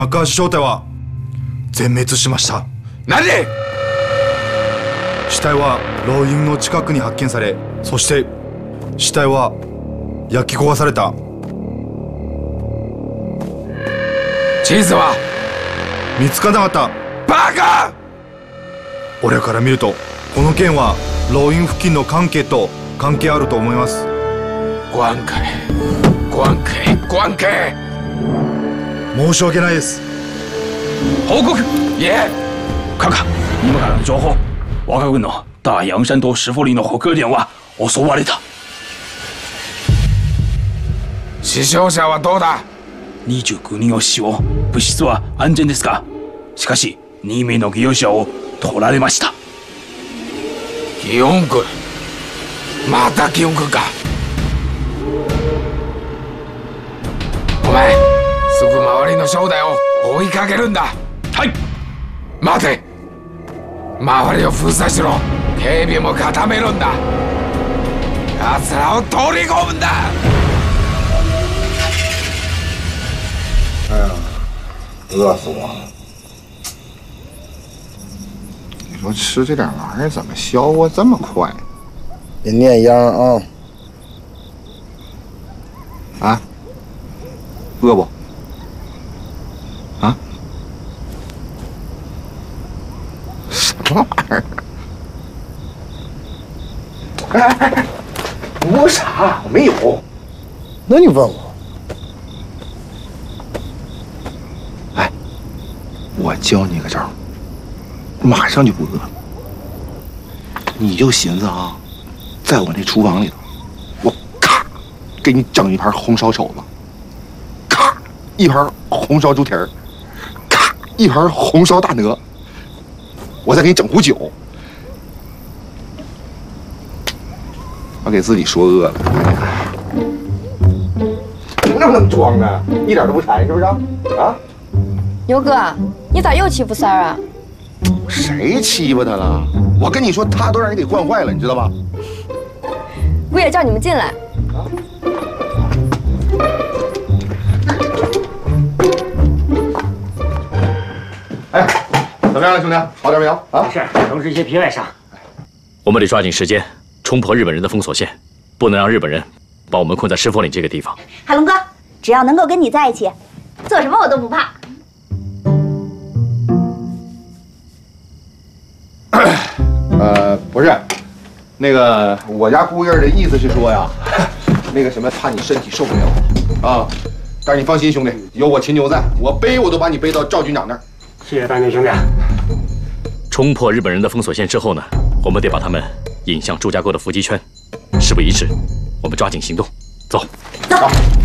高橋正体は全滅しました。 何？ 死体は牢院の近くに発見され、そして死体は焼き焦がされた。 地図は見つからなかった。 バカ！ 俺から見るとこの件は牢院付近の関係と関係あると思います。 关係。 申し訳ないです。 報告。いえ。 看看你们からの情報。我が軍の大洋山島石涪里の補給点は襲われた。 死傷者はどうだ ？29人を死亡。物質は安全ですが、しかし2名の義勇者を取られました。 祇園軍。また祇園軍か。お前すぐ周りの正代を追いかけるんだ。 はい。 待て。周りを封鎖しろ。警備も固めるんだ。奴らを取り込むんだ。 哎呀，饿死我了！你说吃这点玩意儿怎么消化这么快？ 别念秧啊！ 啊？饿不？啊？什么玩意儿？哎！你问啥？我没有。 那你问我？ 我教你个招，马上就不饿了。你就寻思啊，在我那厨房里头，我咔给你整一盘红烧肘子，咔一盘红烧猪蹄儿，咔一盘红烧大鹅，我再给你整壶酒。我给自己说饿了，你能不能装啊？一点都不馋，是不是啊？啊？ 牛哥，你咋又欺负三儿啊？ 谁欺负他了？我跟你说，他都让人给惯坏了，你知道吧？ 我也叫你们进来。 哎，怎么样了，兄弟？好点没有？啊， 是，都是一些皮外伤。 我们得抓紧时间冲破日本人的封锁线，不能让日本人把我们困在石佛岭这个地方。 海龙哥，只要能够跟你在一起，做什么我都不怕。 不是，那个我家姑爷的意思是说呀，那个什么，怕你身体受不了啊。但是你放心，兄弟，有我秦牛在，我背我都把你背到赵军长那儿。 谢谢大牛兄弟。 冲破日本人的封锁线之后呢，我们得把他们引向朱家沟的伏击圈。事不宜迟，我们抓紧行动，走。 走。